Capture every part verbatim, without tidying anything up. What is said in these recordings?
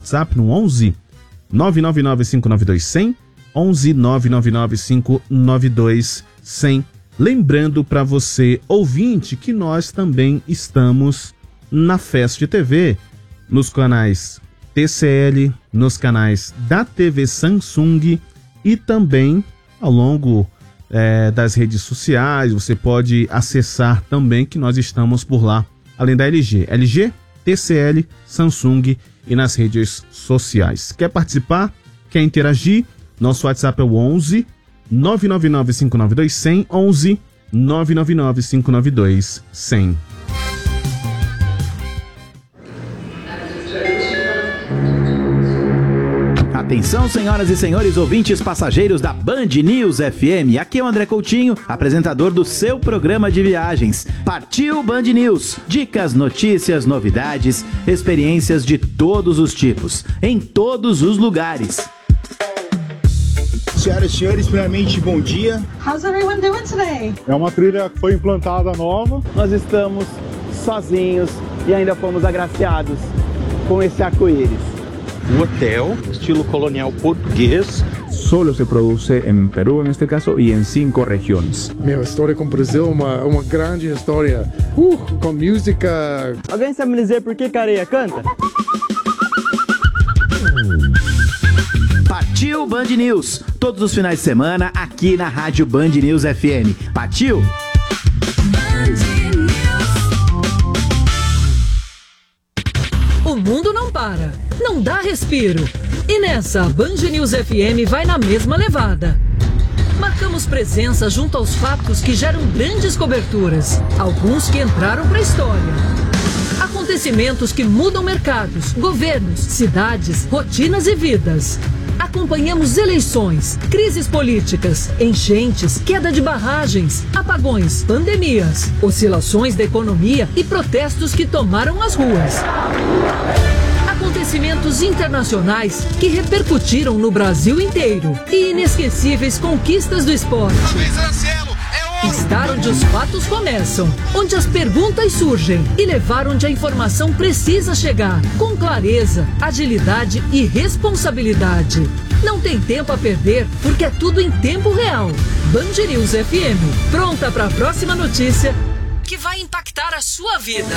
WhatsApp no onze nove nove nove cinco nove dois zero zero, onze nove nove nove cinco nove dois zero zero. Lembrando para você, ouvinte, que nós também estamos na Fest T V, nos canais T C L, nos canais da T V Samsung e também ao longo é, das redes sociais. Você pode acessar também que nós estamos por lá, além da L G. L G, T C L, Samsung e nas redes sociais. Quer participar? Quer interagir? Nosso WhatsApp é o onze nove nove nove cinco nove dois zero zero, onze nove nove nove cinco nove dois zero zero. Atenção, senhoras e senhores ouvintes passageiros da Band News F M. Aqui é o André Coutinho, apresentador do seu programa de viagens. Partiu Band News. Dicas, notícias, novidades, experiências de todos os tipos, em todos os lugares. Senhoras e senhores, primeiramente, bom dia. How's everyone doing today? É uma trilha que foi implantada nova. Nós estamos sozinhos e ainda fomos agraciados com esse arco-íris. Um hotel, estilo colonial português. Solo se produce em Peru, neste caso, e em cinco regiões. Meu, a história com o Brasil é uma, uma grande história. Uh, com música. Alguém sabe me dizer por que Careia canta? Partiu Band News. Todos os finais de semana aqui na Rádio Band News F M. Partiu? O mundo não para, não dá respiro. E nessa, a Band News F M vai na mesma levada. Marcamos presença junto aos fatos que geram grandes coberturas, alguns que entraram para a história. Acontecimentos que mudam mercados, governos, cidades, rotinas e vidas. Acompanhamos eleições, crises políticas, enchentes, queda de barragens, apagões, pandemias, oscilações da economia e protestos que tomaram as ruas. Acontecimentos internacionais que repercutiram no Brasil inteiro e inesquecíveis conquistas do esporte. Estar onde os fatos começam, onde as perguntas surgem e levar onde a informação precisa chegar, com clareza, agilidade e responsabilidade. Não tem tempo a perder, porque é tudo em tempo real. Band News F M, pronta para a próxima notícia que vai impactar a sua vida.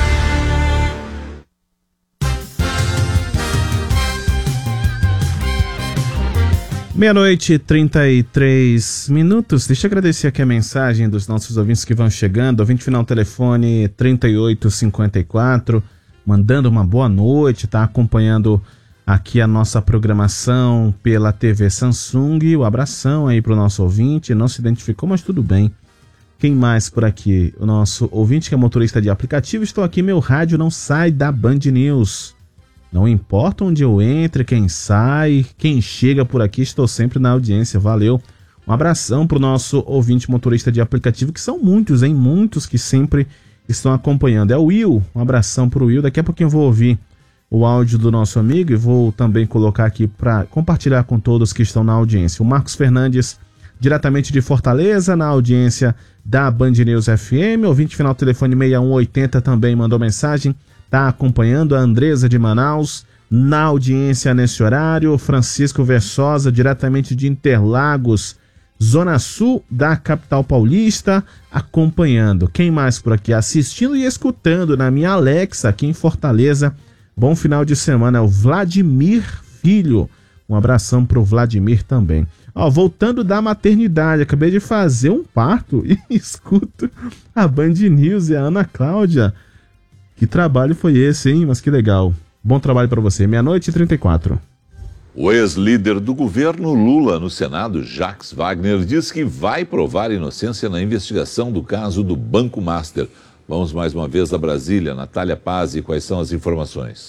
Meia-noite e trinta e três minutos. Deixa eu agradecer aqui a mensagem dos nossos ouvintes que vão chegando. Ouvinte final telefone trinta e oito cinquenta e quatro, mandando uma boa noite, tá acompanhando aqui a nossa programação pela T V Samsung. Um abração aí pro nosso ouvinte, não se identificou, mas tudo bem. Quem mais por aqui? O nosso ouvinte que é motorista de aplicativo. Estou aqui, meu rádio não sai da Band News. Não importa onde eu entre, quem sai, quem chega por aqui, estou sempre na audiência. Valeu. Um abração pro nosso ouvinte motorista de aplicativo, que são muitos, hein? Muitos que sempre estão acompanhando. É o Will. Um abração pro Will. Daqui a pouquinho eu vou ouvir o áudio do nosso amigo e vou também colocar aqui para compartilhar com todos que estão na audiência. O Marcos Fernandes, diretamente de Fortaleza, na audiência da Band News F M. Ouvinte final telefone seis um oito zero também mandou mensagem. Está acompanhando. A Andresa de Manaus, na audiência nesse horário. Francisco Versosa, diretamente de Interlagos, Zona Sul da capital paulista, acompanhando. Quem mais por aqui? Assistindo e escutando na minha Alexa, aqui em Fortaleza. Bom final de semana. É o Vladimir Filho. Um abração pro Vladimir também. Ó, voltando da maternidade, acabei de fazer um parto e escuto a Band News e a Ana Cláudia. Que trabalho foi esse, hein? Mas que legal. Bom trabalho para você. Meia-noite e trinta e quatro. O ex-líder do governo Lula no Senado, Jacques Wagner, diz que vai provar inocência na investigação do caso do Banco Master. Vamos mais uma vez a Brasília. Natália Pazzi, quais são as informações?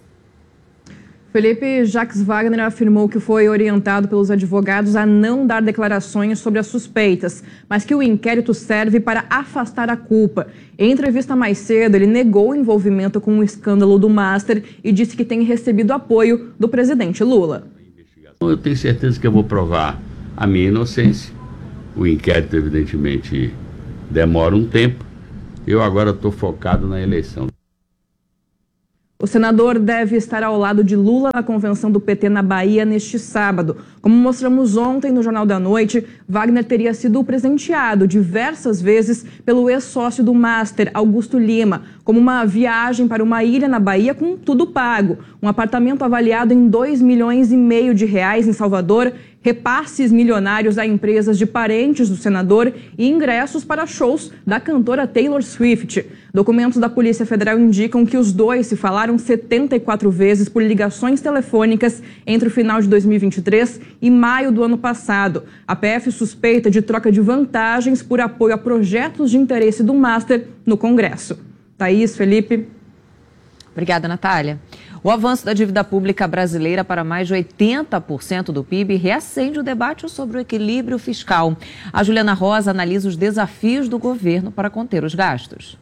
Felipe, Jacques Wagner afirmou que foi orientado pelos advogados a não dar declarações sobre as suspeitas, mas que o inquérito serve para afastar a culpa. Em entrevista mais cedo, ele negou o envolvimento com o escândalo do Master e disse que tem recebido apoio do presidente Lula. Eu tenho certeza que eu vou provar a minha inocência. O inquérito, evidentemente, demora um tempo. Eu agora estou focado na eleição. O senador deve estar ao lado de Lula na convenção do P T na Bahia neste sábado. Como mostramos ontem no Jornal da Noite, Wagner teria sido presenteado diversas vezes pelo ex-sócio do Master, Augusto Lima, como uma viagem para uma ilha na Bahia com tudo pago, um apartamento avaliado em dois milhões e meio de reais em Salvador, repasses milionários a empresas de parentes do senador e ingressos para shows da cantora Taylor Swift. Documentos da Polícia Federal indicam que os dois se falaram setenta e quatro vezes por ligações telefônicas entre o final de dois mil e vinte e três e maio do ano passado. A P F suspeita de troca de vantagens por apoio a projetos de interesse do Master no Congresso. Thaís, Felipe. Obrigada, Natália. O avanço da dívida pública brasileira para mais de oitenta por cento do P I B reacende o debate sobre o equilíbrio fiscal. A Juliana Rosa analisa os desafios do governo para conter os gastos.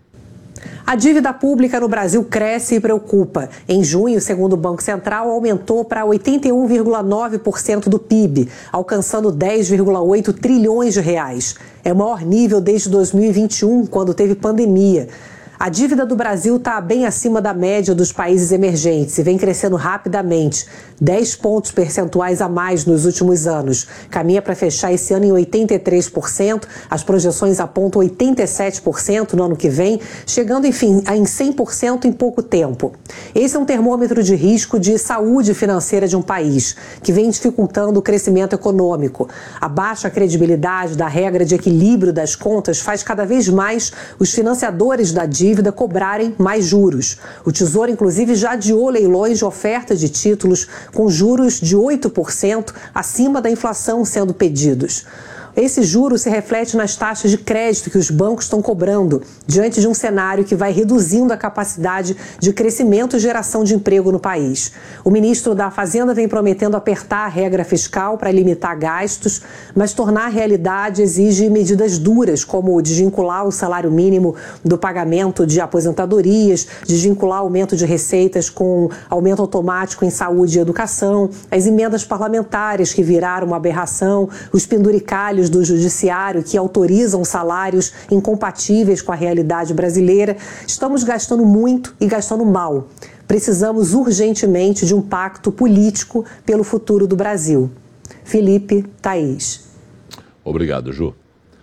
A dívida pública no Brasil cresce e preocupa. Em junho, segundo o Banco Central, aumentou para oitenta e um vírgula nove por cento do P I B, alcançando dez vírgula oito trilhões de reais. É o maior nível desde dois mil e vinte e um, quando teve pandemia. A dívida do Brasil está bem acima da média dos países emergentes e vem crescendo rapidamente, dez pontos percentuais a mais nos últimos anos. Caminha para fechar esse ano em oitenta e três por cento, as projeções apontam oitenta e sete por cento no ano que vem, chegando, enfim, a em cem por cento em pouco tempo. Esse é um termômetro de risco de saúde financeira de um país, que vem dificultando o crescimento econômico. A baixa credibilidade da regra de equilíbrio das contas faz cada vez mais os financiadores da dívida dívida cobrarem mais juros. O Tesouro, inclusive, já adiou leilões de oferta de títulos com juros de oito por cento acima da inflação sendo pedidos. Esse juro se reflete nas taxas de crédito que os bancos estão cobrando, diante de um cenário que vai reduzindo a capacidade de crescimento e geração de emprego no país. O ministro da Fazenda vem prometendo apertar a regra fiscal para limitar gastos, mas tornar realidade exige medidas duras, como desvincular o salário mínimo do pagamento de aposentadorias, desvincular aumento de receitas com aumento automático em saúde e educação, as emendas parlamentares que viraram uma aberração, os penduricalhos do judiciário que autorizam salários incompatíveis com a realidade brasileira. Estamos gastando muito e gastando mal. Precisamos urgentemente de um pacto político pelo futuro do Brasil. Felipe, Thaís. Obrigado, Ju.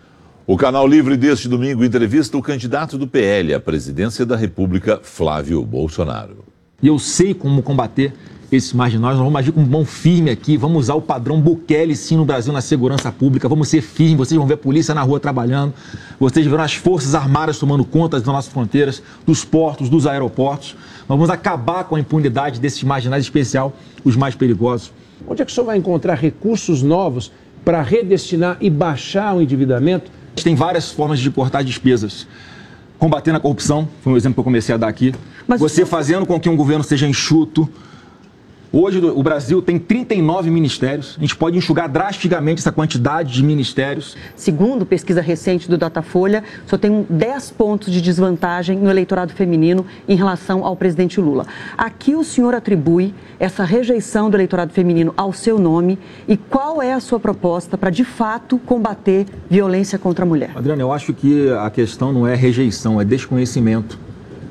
O Canal Livre deste domingo entrevista o candidato do P L à presidência da República, Flávio Bolsonaro. E eu sei como combater esses marginais, nós vamos agir com mão firme aqui, vamos usar o padrão Bukele sim no Brasil na segurança pública, vamos ser firmes, vocês vão ver a polícia na rua trabalhando, vocês verão as forças armadas tomando conta das nossas fronteiras, dos portos, dos aeroportos, nós vamos acabar com a impunidade desses marginais, em especial os mais perigosos. Onde é que o senhor vai encontrar recursos novos para redestinar e baixar o endividamento? Tem várias formas de cortar despesas. Combatendo a corrupção, foi um exemplo que eu comecei a dar aqui, Mas... você fazendo com que um governo seja enxuto. Hoje o Brasil tem trinta e nove ministérios, a gente pode enxugar drasticamente essa quantidade de ministérios. Segundo pesquisa recente do Datafolha, só tem dez pontos de desvantagem no eleitorado feminino em relação ao presidente Lula. A que o senhor atribui essa rejeição do eleitorado feminino ao seu nome e qual é a sua proposta para, de fato, combater violência contra a mulher? Adriana, eu acho que a questão não é rejeição, é desconhecimento.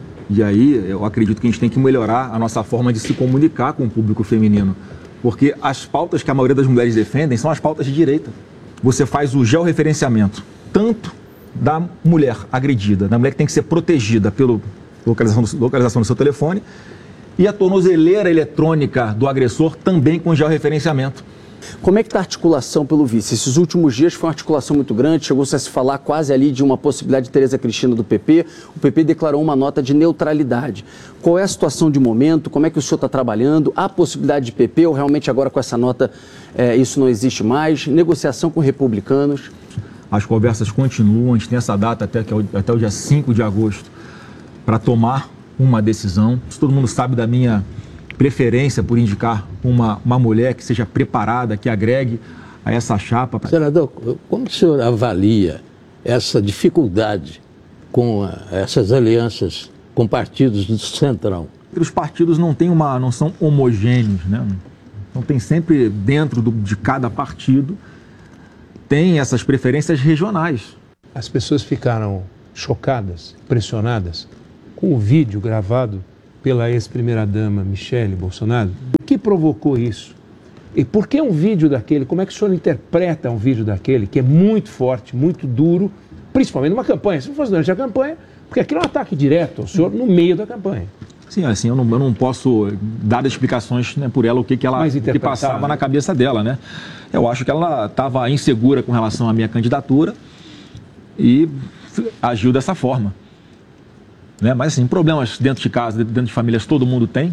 E aí, eu acredito que a gente tem que melhorar a nossa forma de se comunicar com o público feminino. Porque as pautas que a maioria das mulheres defendem são as pautas de direita. Você faz o georreferenciamento, tanto da mulher agredida, da mulher que tem que ser protegida pela localização do, localização do seu telefone, e a tornozeleira eletrônica do agressor também com georreferenciamento. Como é que está a articulação pelo vice? Esses últimos dias foi uma articulação muito grande, chegou-se a se falar quase ali de uma possibilidade de Tereza Cristina do P P. O P P declarou uma nota de neutralidade. Qual é a situação de momento? Como é que o senhor está trabalhando? Há possibilidade de P P ou realmente agora com essa nota é, isso não existe mais? Negociação com republicanos? As conversas continuam, a gente tem essa data até, que é o, até o dia cinco de agosto para tomar uma decisão. Todo mundo sabe da minha preferência por indicar uma, uma mulher que seja preparada, que agregue a essa chapa. Senador, como o senhor avalia essa dificuldade com a, essas alianças com partidos do Centrão? Os partidos não, têm uma, não são homogêneos, né? Então tem sempre dentro do, de cada partido, tem essas preferências regionais. As pessoas ficaram chocadas, pressionadas com o vídeo gravado pela ex-primeira-dama Michele Bolsonaro? O que provocou isso? E por que um vídeo daquele? Como é que o senhor interpreta um vídeo daquele que é muito forte, muito duro, principalmente numa campanha? Se não fosse durante a campanha, porque aquilo é um ataque direto ao senhor no meio da campanha. Sim, assim, eu não, eu não posso dar explicações, né, por ela o que, que ela o que passava, né, na cabeça dela, né? Eu acho que ela estava insegura com relação à minha candidatura e agiu dessa forma. Né? Mas, assim, problemas dentro de casa, dentro de famílias, todo mundo tem.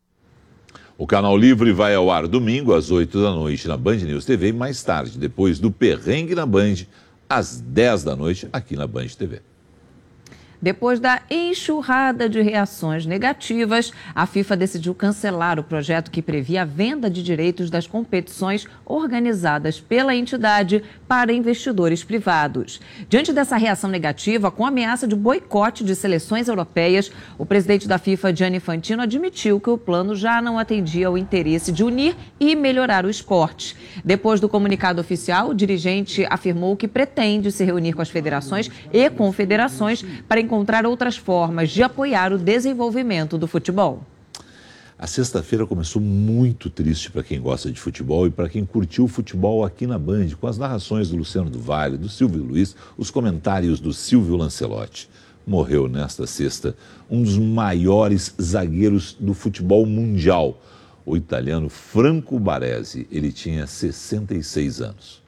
O Canal Livre vai ao ar domingo às oito da noite na Band News T V e mais tarde, depois do Perrengue na Band, às dez da noite aqui na Band T V. Depois da enxurrada de reações negativas, a FIFA decidiu cancelar o projeto que previa a venda de direitos das competições organizadas pela entidade para investidores privados. Diante dessa reação negativa, com ameaça de boicote de seleções europeias, o presidente da FIFA, Gianni Infantino, admitiu que o plano já não atendia ao interesse de unir e melhorar o esporte. Depois do comunicado oficial, o dirigente afirmou que pretende se reunir com as federações e confederações para encontrar outras formas de apoiar o desenvolvimento do futebol. A sexta-feira começou muito triste para quem gosta de futebol e para quem curtiu o futebol aqui na Band, com as narrações do Luciano do Vale, do Silvio Luiz, os comentários do Silvio Lancelotti. Morreu nesta sexta um dos maiores zagueiros do futebol mundial, o italiano Franco Baresi. Ele tinha sessenta e seis anos.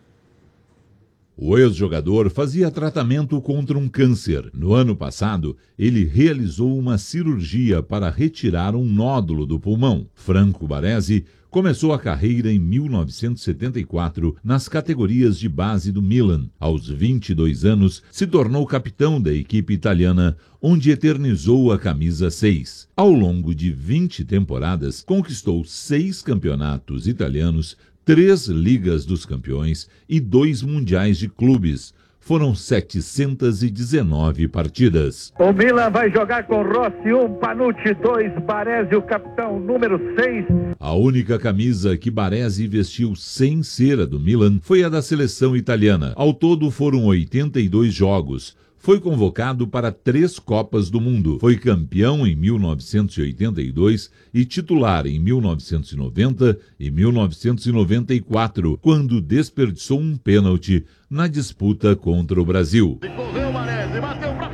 O ex-jogador fazia tratamento contra um câncer. No ano passado, ele realizou uma cirurgia para retirar um nódulo do pulmão. Franco Baresi começou a carreira em mil novecentos e setenta e quatro nas categorias de base do Milan. Aos vinte e dois anos, se tornou capitão da equipe italiana, onde eternizou a camisa seis. Ao longo de vinte temporadas, conquistou seis campeonatos italianos, três Ligas dos Campeões e dois Mundiais de Clubes. Foram setecentas e dezenove partidas. O Milan vai jogar com Rossi um, Panucci dois, Baresi o capitão número seis. A única camisa que Baresi vestiu sem ser a do Milan foi a da seleção italiana. Ao todo foram oitenta e dois jogos. Foi convocado para três Copas do Mundo. Foi campeão em mil novecentos e oitenta e dois e titular em mil novecentos e noventa e mil novecentos e noventa e quatro, quando desperdiçou um pênalti na disputa contra o Brasil. Correu Baresi, bateu pra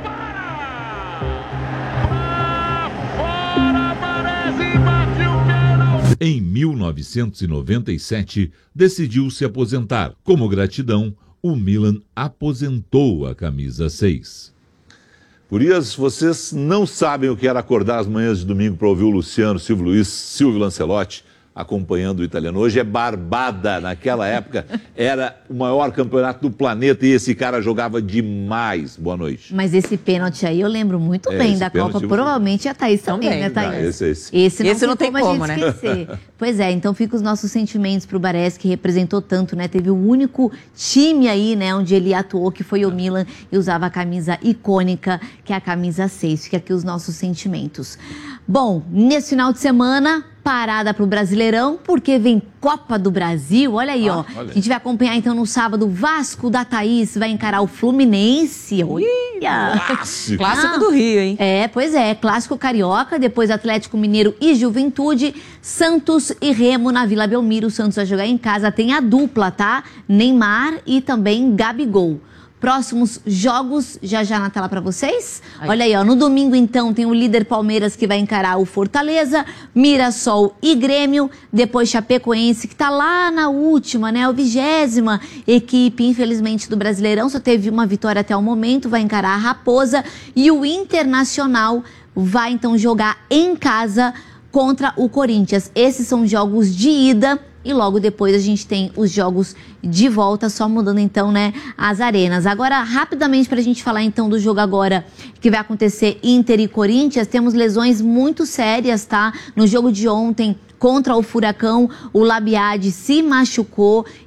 Em mil novecentos e noventa e sete, decidiu se aposentar. Como gratidão, o Milan aposentou a camisa seis. Gurias, vocês não sabem o que era acordar às manhãs de domingo para ouvir o Luciano, Silvio Luiz, Silvio Lancelotti acompanhando o italiano. Hoje é barbada. Naquela época era o maior campeonato do planeta e esse cara jogava demais. Boa noite. Mas esse pênalti aí eu lembro muito é, bem da Copa. Provavelmente a Thaís também, também, né, Thaís? Ah, esse, esse. esse não, esse não tem como, como a gente né? esquecer. Pois é, então fica os nossos sentimentos pro Baresi, que representou tanto, né? Teve o único time aí, né, onde ele atuou, que foi o Milan, e usava a camisa icônica, que é a camisa seis. Fica aqui os nossos sentimentos. Bom, nesse final de semana, parada pro Brasileirão, porque vem Copa do Brasil. Olha aí, ah, ó. Olha. A gente vai acompanhar então no sábado, Vasco da Thaís vai encarar o Fluminense. Olha! Clássico, clássico ah, do Rio, hein? É, pois é. Clássico carioca, depois Atlético Mineiro e Juventude, Santos e Remo na Vila Belmiro. O Santos vai jogar em casa, tem a dupla, tá? Neymar e também Gabigol. Próximos jogos, já já na tela para vocês. Aí. Olha aí, ó, no domingo então tem o líder Palmeiras que vai encarar o Fortaleza, Mirassol e Grêmio, depois Chapecoense que tá lá na última, né, o vigésima equipe, infelizmente, do Brasileirão, só teve uma vitória até o momento, vai encarar a Raposa e o Internacional vai então jogar em casa contra o Corinthians. Esses são jogos de ida. E logo depois a gente tem os jogos de volta, só mudando então, né, as arenas. Agora, rapidamente, para a gente falar então do jogo agora que vai acontecer Inter e Corinthians, temos lesões muito sérias, tá? No jogo de ontem contra o Furacão, o Labiade se machucou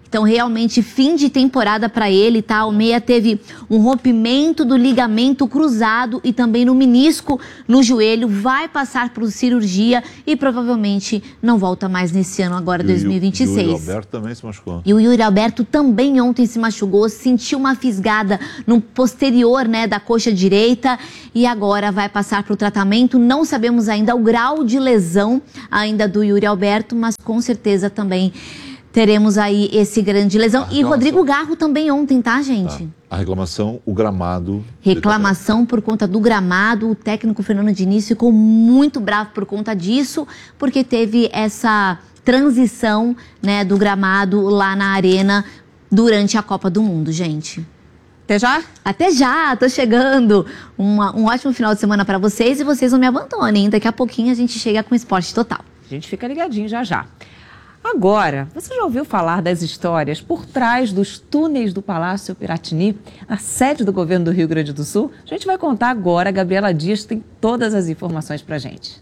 Então, realmente, fim de temporada para ele, tá? O meia teve um rompimento do ligamento cruzado e também no menisco no joelho. Vai passar por cirurgia e provavelmente não volta mais nesse ano agora, dois mil e vinte e seis. E o Yuri Alberto também se machucou. E o Yuri Alberto também ontem se machucou, sentiu uma fisgada no posterior, né, da coxa direita e agora vai passar para o tratamento. Não sabemos ainda o grau de lesão ainda do Yuri Alberto, mas com certeza também teremos aí esse grande lesão. E Rodrigo Garro também ontem, tá, gente? Tá. A reclamação, o gramado. Reclamação por conta do gramado. O técnico Fernando Diniz ficou muito bravo por conta disso, porque teve essa transição, né, do gramado lá na arena durante a Copa do Mundo, gente. Até já? Até já, tô chegando. Uma, um ótimo final de semana para vocês e vocês não me abandonem. Daqui a pouquinho a gente chega com Esporte Total. A gente fica ligadinho já já. Agora, você já ouviu falar das histórias por trás dos túneis do Palácio Piratini, a sede do governo do Rio Grande do Sul? A gente vai contar agora. A Gabriela Dias tem todas as informações pra gente.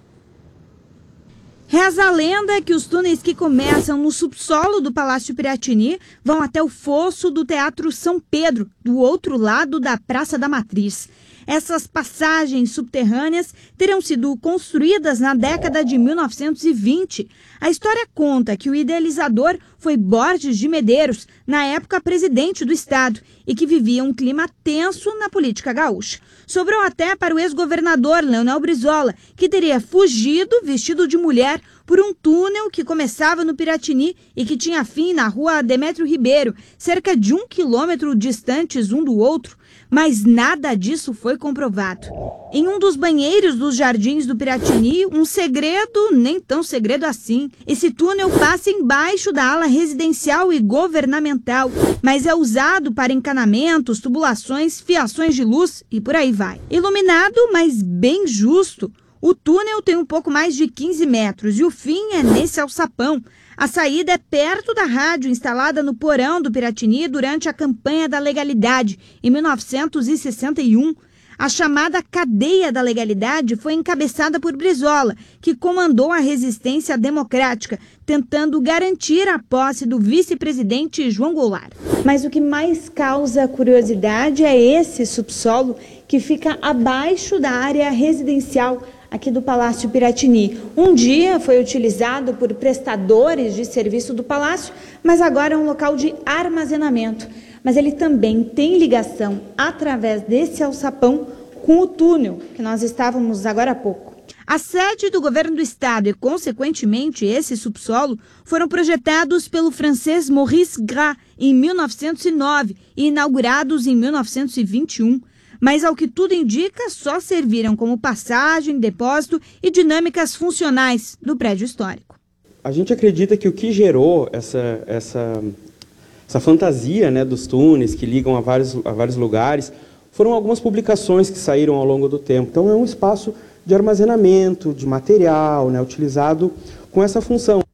Reza a lenda que os túneis que começam no subsolo do Palácio Piratini vão até o fosso do Teatro São Pedro, do outro lado da Praça da Matriz. Essas passagens subterrâneas terão sido construídas na década de mil novecentos e vinte. A história conta que o idealizador foi Borges de Medeiros, na época presidente do estado, e que vivia um clima tenso na política gaúcha. Sobrou até para o ex-governador Leonel Brizola, que teria fugido vestido de mulher por um túnel que começava no Piratini e que tinha fim na rua Demétrio Ribeiro, cerca de um quilômetro distantes um do outro. Mas nada disso foi comprovado. Em um dos banheiros dos jardins do Piratini, um segredo, nem tão segredo assim. Esse túnel passa embaixo da ala residencial e governamental, mas é usado para encanamentos, tubulações, fiações de luz e por aí vai. Iluminado, mas bem justo. O túnel tem um pouco mais de quinze metros e o fim é nesse alçapão. A saída é perto da rádio instalada no porão do Piratini durante a campanha da legalidade, em mil novecentos e sessenta e um. A chamada cadeia da legalidade foi encabeçada por Brizola, que comandou a resistência democrática, tentando garantir a posse do vice-presidente João Goulart. Mas o que mais causa curiosidade é esse subsolo que fica abaixo da área residencial aqui do Palácio Piratini. Um dia foi utilizado por prestadores de serviço do Palácio, mas agora é um local de armazenamento. Mas ele também tem ligação, através desse alçapão, com o túnel que nós estávamos agora há pouco. A sede do governo do estado e, consequentemente, esse subsolo foram projetados pelo francês Maurice Gras em mil novecentos e nove e inaugurados em mil novecentos e vinte e um. Mas, ao que tudo indica, só serviram como passagem, depósito e dinâmicas funcionais do prédio histórico. A gente acredita que o que gerou essa, essa, essa fantasia, né, dos túneis que ligam a vários, a vários lugares foram algumas publicações que saíram ao longo do tempo. Então, é um espaço de armazenamento, de material, né, utilizado com essa função.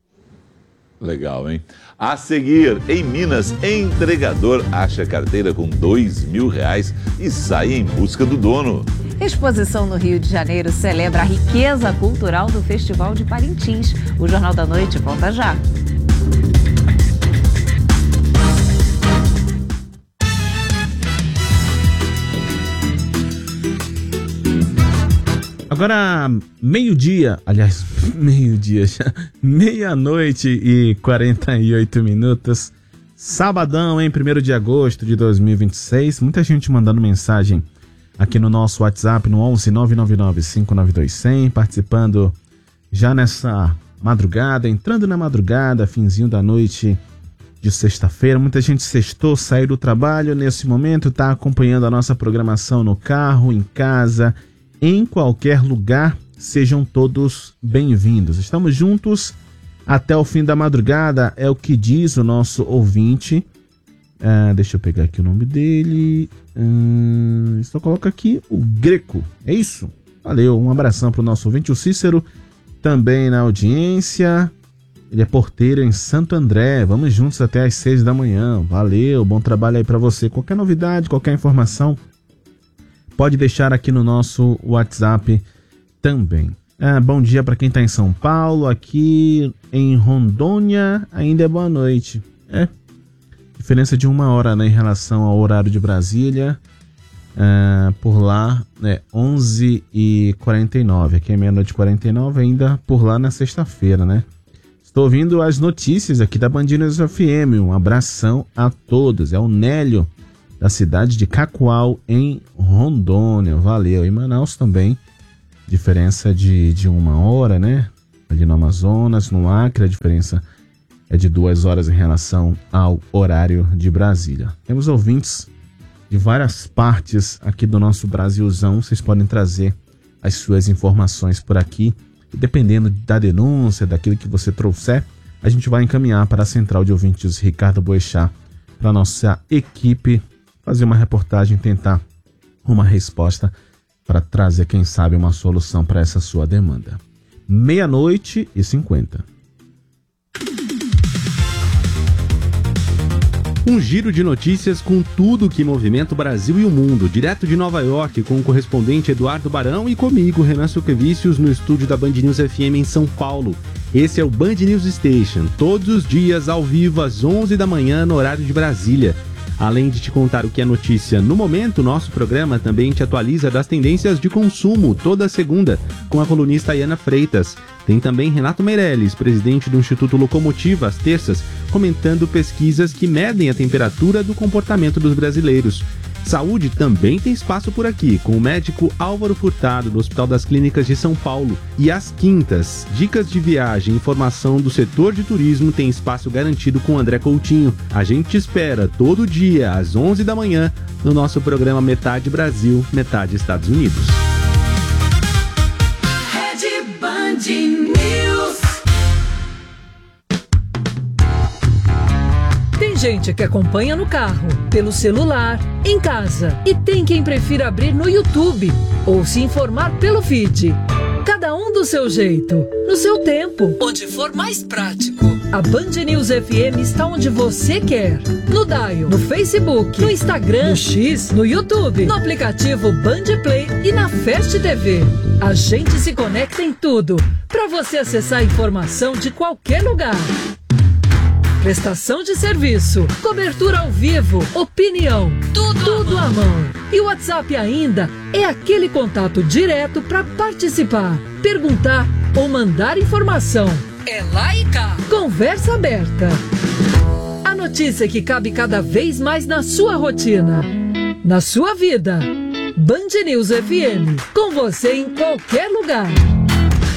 Legal, hein? A seguir, em Minas, entregador acha carteira com dois mil reais e sai em busca do dono. Exposição no Rio de Janeiro celebra a riqueza cultural do Festival de Parintins. O Jornal da Noite volta já. Agora, meio-dia, aliás, meio-dia já, meia-noite e quarenta e oito minutos, sabadão, hein, primeiro de agosto de dois mil e vinte e seis, muita gente mandando mensagem aqui no nosso WhatsApp, no onze nove nove nove cinco nove dois zero zero, participando já nessa madrugada, entrando na madrugada, finzinho da noite de sexta-feira, muita gente sextou, saiu do trabalho nesse momento, tá acompanhando a nossa programação no carro, em casa, em qualquer lugar, sejam todos bem-vindos. Estamos juntos até o fim da madrugada, é o que diz o nosso ouvinte. Ah, deixa eu pegar aqui o nome dele. Ah, só coloca aqui o Greco, é isso? Valeu, um abração para o nosso ouvinte, o Cícero, também na audiência. Ele é porteiro em Santo André. Vamos juntos até às seis da manhã. Valeu, bom trabalho aí para você. Qualquer novidade, qualquer informação, pode deixar aqui no nosso WhatsApp também. Ah, bom dia para quem está em São Paulo, aqui em Rondônia ainda é boa noite. É. Diferença de uma hora, né, em relação ao horário de Brasília. Uh, por lá, né, onze e quarenta e nove. Aqui é meia-noite e quarenta e nove, ainda por lá na sexta-feira, né? Estou ouvindo as notícias aqui da Band News F M. Um abração a todos. É o Nélio, da cidade de Cacoal, em Rondônia. Valeu. Em Manaus também, diferença de, de uma hora, né? Ali no Amazonas, no Acre, a diferença é de duas horas em relação ao horário de Brasília. Temos ouvintes de várias partes aqui do nosso Brasilzão. Vocês podem trazer as suas informações por aqui. E dependendo da denúncia, daquilo que você trouxer, a gente vai encaminhar para a Central de Ouvintes Ricardo Boechat, para a nossa equipe fazer uma reportagem, tentar uma resposta para trazer, quem sabe, uma solução para essa sua demanda. Meia-noite e cinquenta. Um giro de notícias com tudo que movimenta o Brasil e o mundo, direto de Nova York, com o correspondente Eduardo Barão e comigo, Renan Suquevicius, no estúdio da Band News F M em São Paulo. Esse é o Band News Station, todos os dias ao vivo às onze da manhã no horário de Brasília. Além de te contar o que é notícia no momento, nosso programa também te atualiza das tendências de consumo toda segunda, com a colunista Iana Freitas. Tem também Renato Meirelles, presidente do Instituto Locomotiva, às terças, comentando pesquisas que medem a temperatura do comportamento dos brasileiros. Saúde também tem espaço por aqui, com o médico Álvaro Furtado, do Hospital das Clínicas de São Paulo. E às quintas, dicas de viagem e informação do setor de turismo tem espaço garantido com André Coutinho. A gente te espera todo dia, às onze da manhã, no nosso programa Metade Brasil, Metade Estados Unidos. Rede Band News. Tem gente que acompanha no carro, pelo celular, em casa, e tem quem prefira abrir no YouTube ou se informar pelo feed. Cada um do seu jeito, no seu tempo, onde for mais prático. A Band News F M está onde você quer. No Dial, no Facebook, no Instagram, no X, no YouTube, no aplicativo Band Play e na Fast T V. A gente se conecta em tudo, para você acessar a informação de qualquer lugar. Prestação de serviço, cobertura ao vivo, opinião, tudo, tudo à mão. E o WhatsApp ainda é aquele contato direto para participar, perguntar ou mandar informação. É lá e cá. Conversa aberta. A notícia que cabe cada vez mais na sua rotina, na sua vida. Band News F M, com você em qualquer lugar.